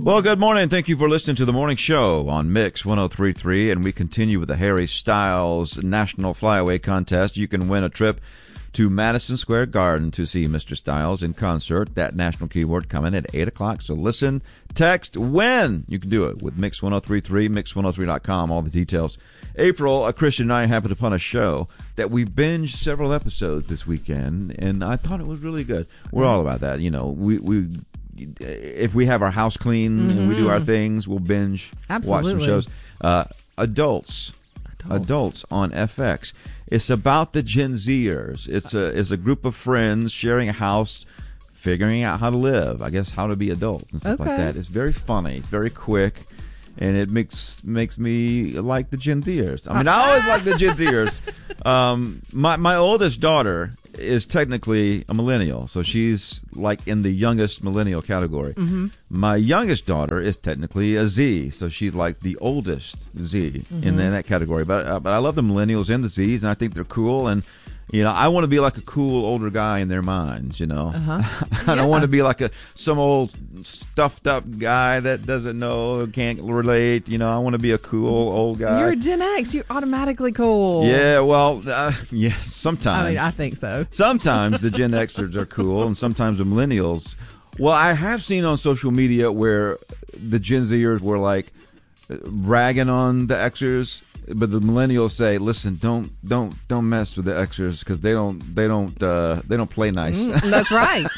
Well, good morning. Thank you for listening to the morning show on Mix 103.3, and we continue with the Harry Styles National Flyaway Contest. You can win a trip to Madison Square Garden to see Mr. Styles in concert. That national keyword coming at 8 o'clock. So listen, text, win. You can do it with Mix 103.3, Mix103.com, all the details. April, Christian and I happened upon a show that we binged several episodes this weekend, and I thought it was really good. We're all about that. You know, we if we have our house clean and we do our things, we'll binge, watch some shows. Adults on FX. It's about the Gen Zers. It's a group of friends sharing a house, figuring out how to live, I guess how to be adults and stuff like that. It's very funny. It's very quick. And it makes me like the Gen Zers. I mean, I always like the Gen Zers. My oldest daughter is technically a millennial, so she's like in the youngest millennial category. Mm-hmm. My youngest daughter is technically a Z, so she's like the oldest Z in that category. But I love the millennials and the Zs, and I think they're cool. And you know, I want to be like a cool older guy in their minds, you know. I don't want to be like some old stuffed up guy that doesn't know, can't relate. You know, I want to be a cool old guy. You're a Gen X. You're automatically cool. Yeah, well, yes, sometimes. I mean, I think so. Sometimes the Gen Xers are cool, and sometimes the millennials. Well, I have seen on social media where the Gen Zers were like ragging on the Xers. But the millennials say, "Listen, don't mess with the Xers because they don't play nice." That's right.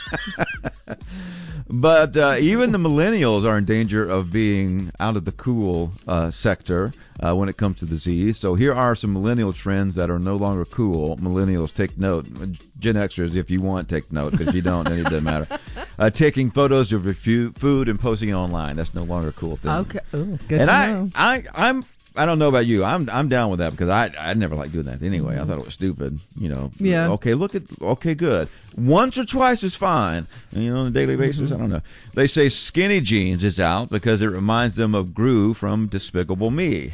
But even the millennials are in danger of being out of the cool sector when it comes to the Z's. So here are some millennial trends that are no longer cool. Millennials, take note. Gen Xers, if you want, take note. Because if you don't, then it doesn't matter. Taking photos of your food and posting it online. That's no longer a cool thing. Okay. Ooh, good to know. I don't know about you. I'm down with that because I never liked doing that anyway. I thought it was stupid. You know. Yeah. Okay, good. Once or twice is fine. And, you know, on a daily basis, I don't know. They say skinny jeans is out because it reminds them of Gru from Despicable Me.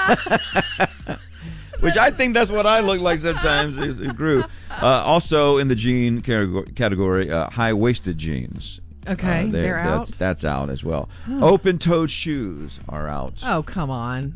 Which I think that's what I look like sometimes. Is Gru. Also in the jean category, high-waisted jeans. Okay, they're out. That's out as well. Open-toed shoes are out. Oh, come on.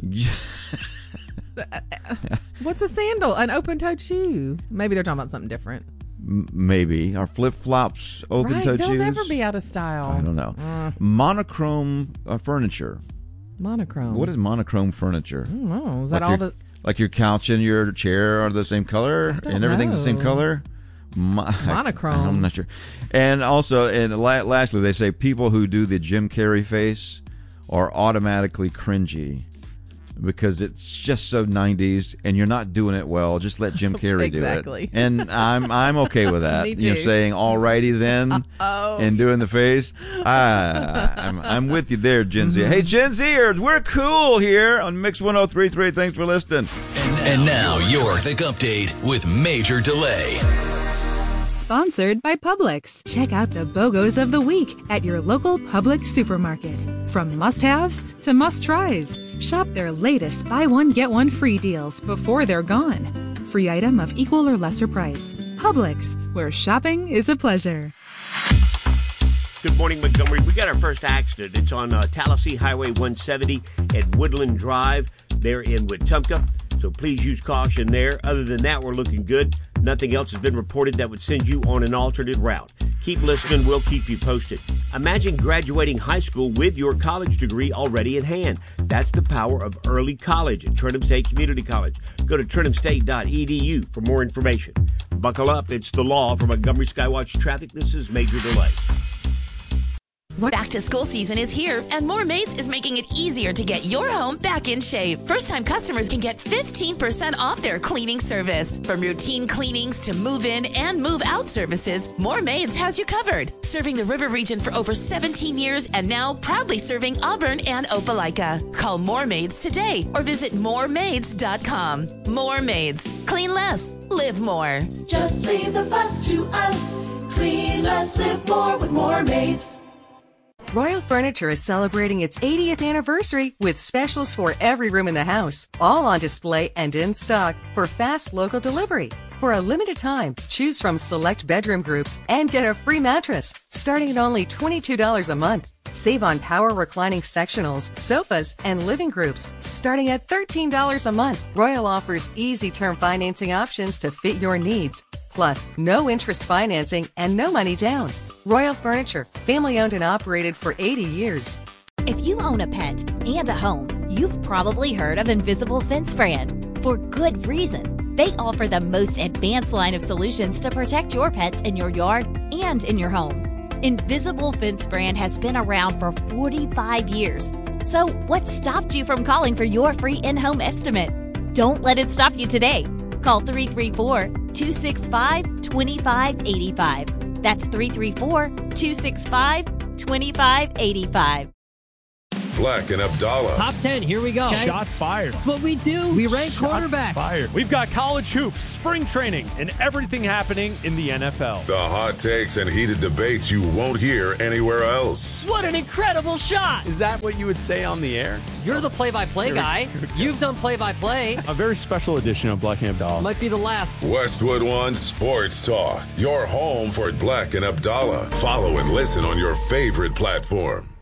What's a sandal? An open-toed shoe? Maybe they're talking about something different. Maybe. Are flip-flops open-toed shoes? They'll never be out of style. I don't know. Monochrome furniture. Monochrome? What is monochrome furniture? I don't know. Is that all the... Like your couch and your chair are the same color? And everything's the same color? Monochrome. I'm not sure. And also, and lastly, they say people who do the Jim Carrey face are automatically cringy because it's just so 90s and you're not doing it well. Just let Jim Carrey do it. Exactly. And I'm okay with that. Me too. You're saying alrighty then and doing the face. I'm with you there, Gen Z. Hey, Gen Zers, we're cool here on Mix 103.3. Thanks for listening. And now your Thick Update with Major Delay. Sponsored by Publix. Check out the BOGOs of the week at your local Publix supermarket. From must-haves to must-tries. Shop their latest buy one, get one free deals before they're gone. Free item of equal or lesser price. Publix, where shopping is a pleasure. Good morning, Montgomery. We got our first accident. It's on Tallahassee Highway 170 at Woodland Drive there in Wetumpka. So please use caution there. Other than that, we're looking good. Nothing else has been reported that would send you on an alternate route. Keep listening. We'll keep you posted. Imagine graduating high school with your college degree already in hand. That's the power of early college at Trenton State Community College. Go to TrentonState.edu for more information. Buckle up. It's the law. For Montgomery Skywatch Traffic, this is Major Delay. Back to school season is here, and More Maids is making it easier to get your home back in shape. First-time customers can get 15% off their cleaning service. From routine cleanings to move-in and move-out services, More Maids has you covered. Serving the River region for over 17 years and now proudly serving Auburn and Opelika. Call More Maids today or visit moremaids.com. More Maids. Clean less. Live more. Just leave the fuss to us. Clean less, live more with More Maids. Royal Furniture is celebrating its 80th anniversary with specials for every room in the house, all on display and in stock for fast local delivery. For a limited time, choose from select bedroom groups and get a free mattress starting at only $22 a month. Save on power reclining sectionals, sofas, and living groups. Starting at $13 a month, Royal offers easy term financing options to fit your needs. Plus, no interest financing and no money down. Royal Furniture, family owned and operated for 80 years. If you own a pet and a home, you've probably heard of Invisible Fence Brand. For good reason. They offer the most advanced line of solutions to protect your pets in your yard and in your home. Invisible Fence Brand has been around for 45 years. So what stopped you from calling for your free in-home estimate? Don't let it stop you today. Call 334-265-2585. That's 334-265-2585. Black and Abdallah. Top 10, here we go. Okay. Shots fired. That's what we do. We rank quarterbacks. Fired. We've got college hoops, spring training, and everything happening in the NFL. The hot takes and heated debates you won't hear anywhere else. What an incredible shot. Is that what you would say on the air? You're the play-by-play guy. You've done play-by-play. A very special edition of Black and Abdallah. Might be the last. Westwood One Sports Talk. Your home for Black and Abdallah. Follow and listen on your favorite platform.